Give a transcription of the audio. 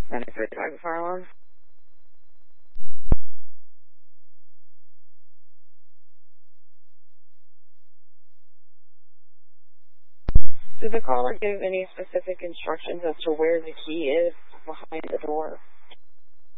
93 Target Fire Alarm. Did the caller give any specific instructions as to where the key is behind the door?